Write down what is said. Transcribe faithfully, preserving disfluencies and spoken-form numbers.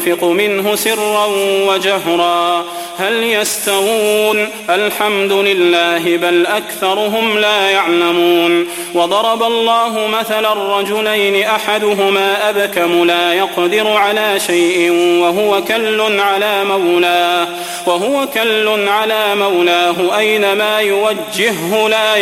ينفق منه سرا وجهرا هل يستوون الحمد لله بل أكثرهم لا يعلمون وضرب الله مثلا رجلين أحدهما أبكم لا يقدر على شيء وهو كل على مولاه وهو كل على مولاه أينما يوجهه لا